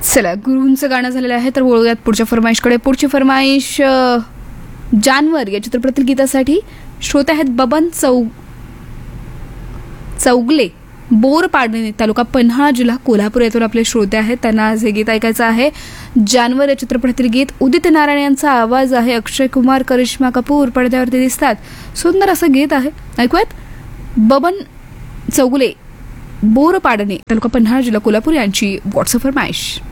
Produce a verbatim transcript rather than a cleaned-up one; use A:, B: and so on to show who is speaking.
A: चला, गुरूंचं गाणं झालेलं आहे, तर वळूयात पुढच्या फरमाईशकडे. पुढची फरमाईश अ, जानवर या चित्रपटातील गीतासाठी. श्रोते आहेत बबन चौ चौगले, बोरपाडणे, तालुका पन्हाळा, जिल्हा कोल्हापूर येथून आपले श्रोते आहेत. त्यांना आज हे गीत ऐकायचं आहे. जानवर या चित्रपटातील गीत. उदित नारायण यांचा आवाज आहे. अक्षय कुमार, करिश्मा कपूर पडद्यावरती दिसतात. सुंदर असं गीत आहे. ऐकूयात. बबन चौगले, बोरपाडणे, तालुका पन्हाळा, जिल्हा कोल्हापूर यांची व्हॉट्सअप फरमाईश.